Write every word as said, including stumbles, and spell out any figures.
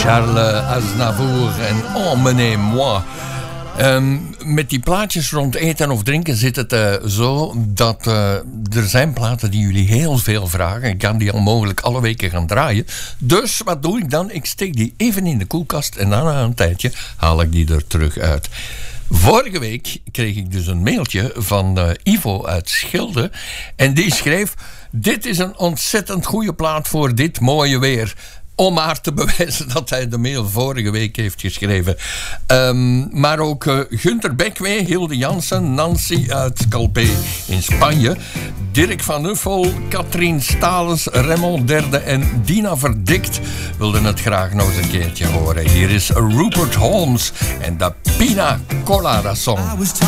Charles Aznavour en Emmenez-moi. Um, met die plaatjes rond eten of drinken zit het uh, zo dat uh, er zijn platen die jullie heel veel vragen. Ik kan die onmogelijk alle weken gaan draaien. Dus wat doe ik dan? Ik steek die even in de koelkast en dan na een tijdje haal ik die er terug uit. Vorige week kreeg ik dus een mailtje van uh, Ivo uit Schilde. En die schreef: dit is een ontzettend goede plaat voor dit mooie weer. Om maar te bewijzen dat hij de mail vorige week heeft geschreven. Um, maar ook uh, Gunther Bekwee, Hilde Jansen, Nancy uit Calpe in Spanje, Dirk van Uffel, Katrien Stalens, Raymond Derde en Dina Verdikt wilden het graag nog eens een keertje horen. Hier is Rupert Holmes en de Pina Colada Song.